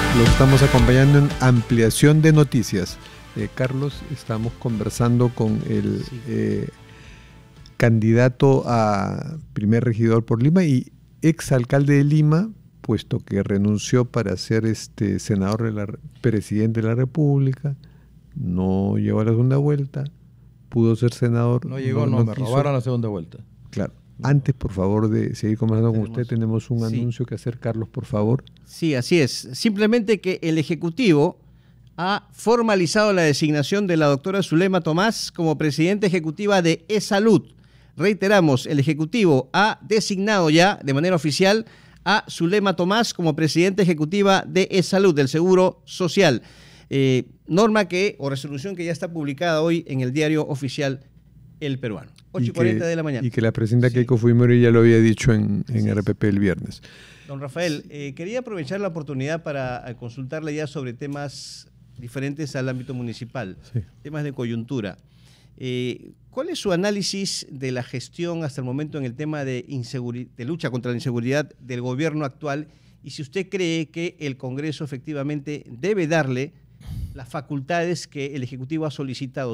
Lo estamos acompañando en Ampliación de Noticias. Carlos, estamos conversando con el candidato a primer regidor por Lima y exalcalde de Lima, puesto que renunció para ser presidente de la República, no llegó a la segunda vuelta, pudo ser senador. No llegó, me robaron la segunda vuelta. Claro. Antes, por favor, de seguir conversando con usted, tenemos un anuncio que hacer, Carlos, por favor. Sí, así es. Simplemente que el Ejecutivo ha formalizado la designación de la doctora Zulema Tomás como presidenta ejecutiva de E-Salud. Reiteramos, el Ejecutivo ha designado ya de manera oficial a Zulema Tomás como presidenta ejecutiva de E-Salud, del Seguro Social. Resolución que ya está publicada hoy en el diario oficial El Peruano. 8:40 de la mañana. Y que la presidenta Keiko Fujimori ya lo había dicho en RPP el viernes. Don Rafael, quería aprovechar la oportunidad para consultarle ya sobre temas diferentes al ámbito municipal, temas de coyuntura. ¿Cuál es su análisis de la gestión hasta el momento en el tema de lucha contra la inseguridad del gobierno actual? Y si usted cree que el Congreso efectivamente debe darle las facultades que el Ejecutivo ha solicitado,